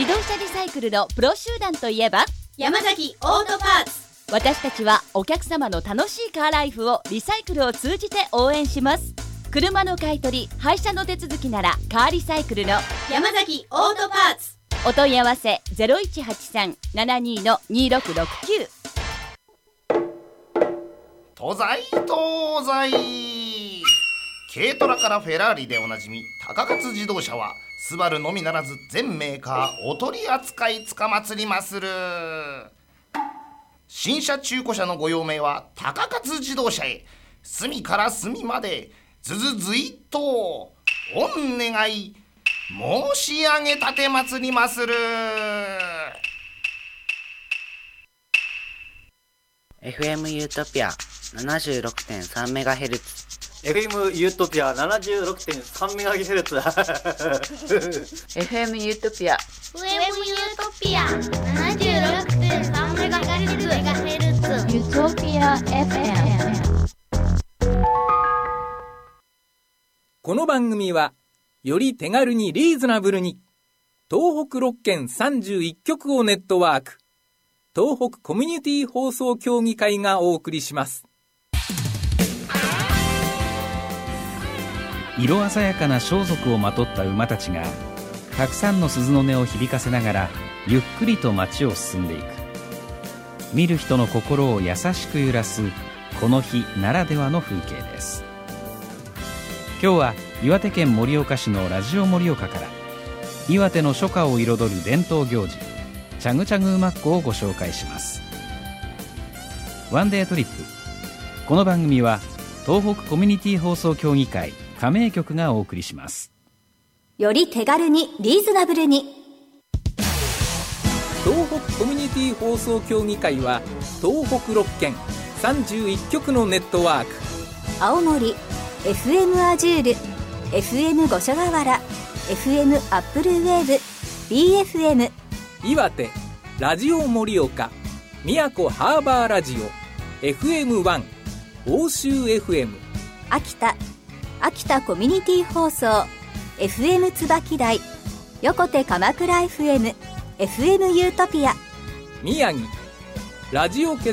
動車リサイクルのプロ集団といえば山崎オートパーツ。 私たちはお客様の楽しいカーライフをリサイクルを通じて応援します。車の買い取り、廃車の手続きならカーリサイクルの山崎オートパーツ。 お問い合わせ 0183-72-2669。 東西軽トラからフェラーリでおなじみ高勝自動車はスバルのみならず全メーカーお取り扱いつかまつりまする。新車中古車のご用命は高勝自動車へ。隅から隅までずいっとお願い申し上げたてまつりまする。 FM ユートピア 76.3MHz FM ユートピア 76.3MHz FM ユートピア FM ユートピア 76.3MHz ユートピア FM。 この番組はより手軽にリーズナブルに東北6県31局をネットワーク東北コミュニティ放送協議会がお送りします。 色鮮やかな装束をまとった馬たちがたくさんの鈴の音を響かせながらゆっくりと街を進んでいく。見る人の心を優しく揺らすこの日ならではの風景です。今日は岩手県盛岡市のラジオ盛岡から岩手の初夏を彩る伝統行事チャグチャグ馬コをご紹介します。ワンデートリップ。この番組は東北コミュニティ放送協議会加盟局がお送りします。 より手軽にリーズナブルに。 東北コミュニティ放送協議会は東北6県31局のネットワーク青森 FM アジュール FM 五所川原 FM アップルウェーブ BFM 岩手ラジオ盛岡宮古ハーバーラジオ FM1 欧州 FM 秋田コミュニティ放送 FM 椿台横手鎌倉 FM FM ユートピア宮城ラジオ気